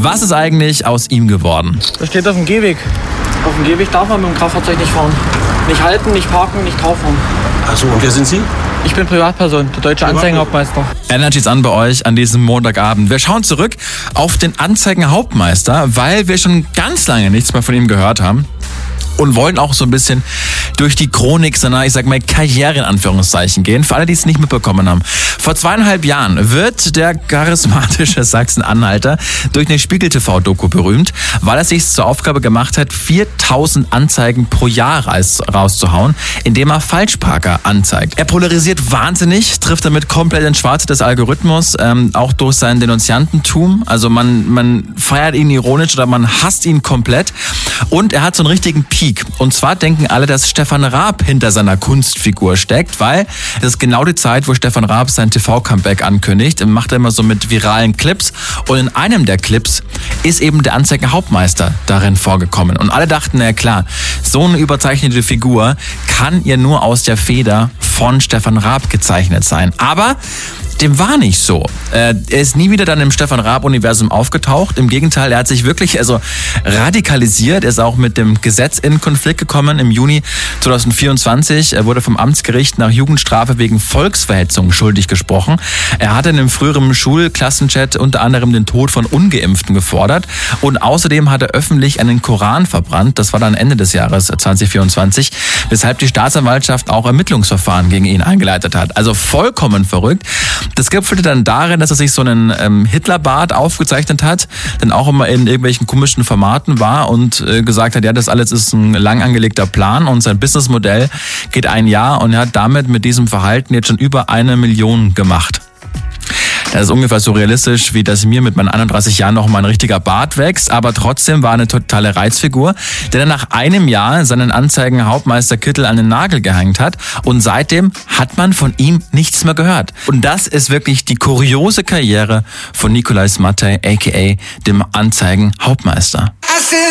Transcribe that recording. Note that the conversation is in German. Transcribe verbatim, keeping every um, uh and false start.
Was ist eigentlich aus ihm geworden? Das steht auf dem Gehweg. Auf dem Gehweg darf man mit dem Kraftfahrzeug nicht fahren. Nicht halten, nicht parken, nicht drauffahren. Achso, und wer sind Sie? Ich bin Privatperson, der deutsche Anzeigenhauptmeister. Energy's an bei euch an diesem Montagabend. Wir schauen zurück auf den Anzeigenhauptmeister, weil wir schon ganz lange nichts mehr von ihm gehört haben. Und wollen auch so ein bisschen durch die Chronik seiner, ich sag mal, Karriere in Anführungszeichen gehen. Für alle, die es nicht mitbekommen haben. Vor zweieinhalb Jahren wird der charismatische Sachsen-Anhalter durch eine Spiegel-T V-Doku berühmt, weil er sich zur Aufgabe gemacht hat, viertausend Anzeigen pro Jahr rauszuhauen, indem er Falschparker anzeigt. Er polarisiert wahnsinnig, trifft damit komplett ins Schwarze des Algorithmus, ähm, auch durch sein Denunziantentum. Also man, man feiert ihn ironisch oder man hasst ihn komplett. Und er hat so einen richtigen Peak. Und zwar denken alle, dass Stefan Raab hinter seiner Kunstfigur steckt, weil das ist genau die Zeit, wo Stefan Raab sein T V-Comeback ankündigt. Er macht er immer so mit viralen Clips. Und in einem der Clips ist eben der Anzeigenhauptmeister darin vorgekommen. Und alle dachten, na klar, so eine überzeichnete Figur kann ja nur aus der Feder von Stefan Raab gezeichnet sein. Aber dem war nicht so. Er ist nie wieder dann im Stefan Raab-Universum aufgetaucht. Im Gegenteil, er hat sich wirklich also radikalisiert. Er ist auch mit dem Gesetz in Konflikt gekommen. Im Juni zweitausendvierundzwanzig er wurde vom Amtsgericht nach Jugendstrafe wegen Volksverhetzung schuldig gesprochen. Er hatte in einem früheren Schulklassenchat unter anderem den Tod von Ungeimpften gefordert. Und außerdem hat er öffentlich einen Koran verbrannt. Das war dann Ende des Jahres zweitausendvierundzwanzig, weshalb die Staatsanwaltschaft auch Ermittlungsverfahren gegen ihn eingeleitet hat. Also vollkommen verrückt. Das gipfelte dann darin, dass er sich so einen ähm, Hitlerbart aufgezeichnet hat, dann auch immer in irgendwelchen komischen Formaten war und äh, gesagt hat, ja, das alles ist ein lang angelegter Plan und sein Businessmodell geht ein Jahr und er hat damit mit diesem Verhalten jetzt schon über eine Million gemacht. Das ist ungefähr so realistisch, wie dass mir mit meinen einunddreißig Jahren noch mal ein richtiger Bart wächst, aber trotzdem war er eine totale Reizfigur, der dann nach einem Jahr seinen Anzeigenhauptmeisterkittel an den Nagel gehängt hat und seitdem hat man von ihm nichts mehr gehört. Und das ist wirklich die kuriose Karriere von Nikolai Smattei, aka dem Anzeigenhauptmeister.